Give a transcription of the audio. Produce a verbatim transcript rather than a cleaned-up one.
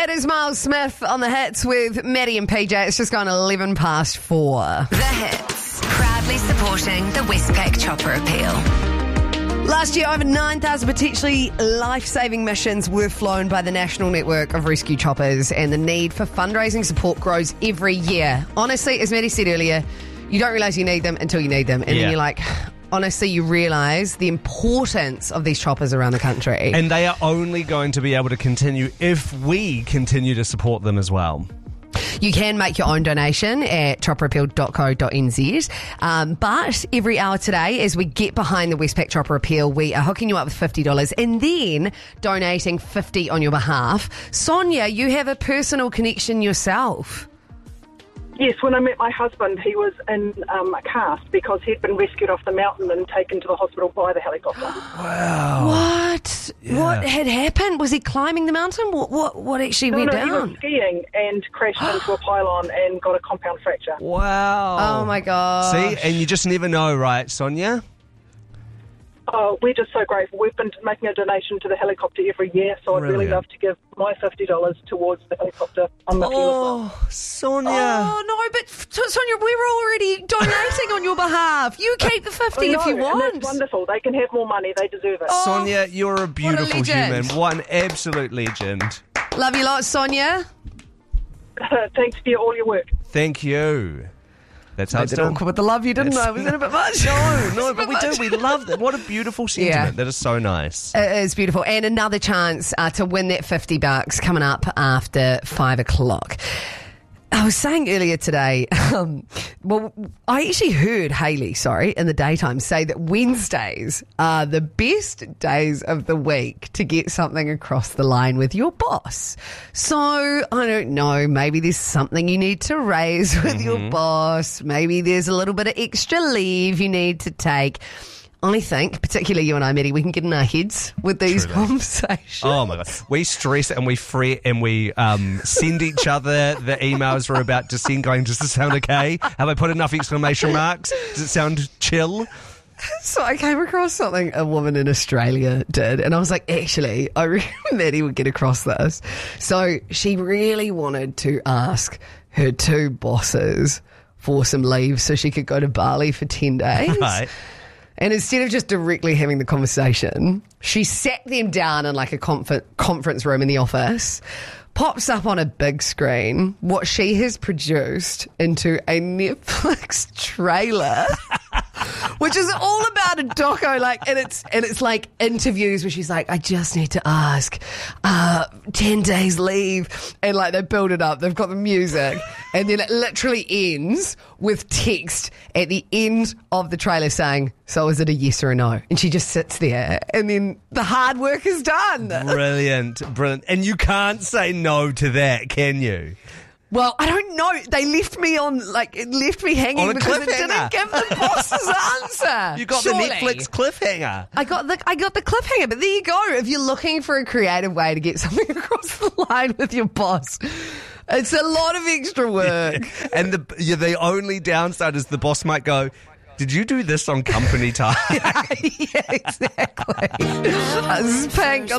It is Miles Smith on the hits with Maddie and P J. It's just gone eleven past four. The Hits, proudly supporting the Westpac Chopper Appeal. Last year, over nine thousand potentially life-saving missions were flown by the National Network of Rescue Choppers, and the need for fundraising support grows every year. Honestly, as Maddie said earlier, you don't realise you need them until you need them, and Yeah. then you're like... Honestly, you realise the importance of these choppers around the country. And they are only going to be able to continue if we continue to support them as well. You can make your own donation at chopper appeal dot co dot n z. Um, but every hour today, as we get behind the Westpac Chopper Appeal, we are hooking you up with fifty dollars and then donating fifty dollars on your behalf. Sonia, you have a personal connection yourself. Yes, when I met my husband, he was in um, a cast because he'd been rescued off the mountain and taken to the hospital by the helicopter. Wow. What? Yeah. What had happened? Was he climbing the mountain? What What, what actually No, went no, he down? was skiing and crashed into a pylon and got a compound fracture. Wow. Oh, my God. See, and you just never know, right, Sonia? Oh, we're just so grateful. We've been making a donation to the helicopter every year, so I'd really Brilliant. love to give my fifty dollars towards the helicopter on the appeal as well. Oh, Sonia. Oh, no, but Sonia, we were already donating on your behalf. You keep the fifty I if you know, and want. that's wonderful. They can have more money. They deserve it. Sonia, you're a beautiful legend. human. What an absolute legend. Love you lots, Sonia. Thanks for your, all your work. Thank you. That's how I it's did done. awkward with the love you, didn't I? Was that a bit much? No, no, Just a but bit we do. much. We love that. What a beautiful sentiment. Yeah. That is so nice. It is beautiful. And another chance uh, to win that fifty bucks coming up after five o'clock. I was saying earlier today, um, well, I actually heard Hayley, sorry, in the daytime say that Wednesdays are the best days of the week to get something across the line with your boss. So, I don't know, maybe there's something you need to raise with your boss. Maybe there's a little bit of extra leave you need to take. I think, particularly you and I, Maddie, we can get in our heads with these Truly. conversations. Oh my God. We stress and we fret and we um, send each other the emails we're about to send going, does this sound okay? Have I put enough exclamation marks? Does it sound chill? So I came across something a woman in Australia did, and I was like, actually, I reckon Maddie would get across this. So she really wanted to ask her two bosses for some leave so she could go to Bali for ten days. Right. And instead of just directly having the conversation, she sat them down in like a conf- conference room in the office, pops up on a big screen what she has produced into a Netflix trailer, which is all about a doco, like, and it's and it's like interviews where she's like, I just need to ask, uh, ten days leave, and like they build it up, they've got the music, and then it literally ends with text at the end of the trailer saying, so is it a yes or a no? And she just sits there, and then the hard work is done. Brilliant, brilliant. And you can't say no to that, can you? Well, I don't know. They left me on, like, it left me hanging On a because it cliffhanger. didn't give the boss's answer. You got Surely. the Netflix cliffhanger. I got the I got the cliffhanger, but there you go. If you're looking for a creative way to get something across the line with your boss, it's a lot of extra work. And the yeah, the only downside is the boss might go, did you do this on company time? Yeah, exactly. This is Pink.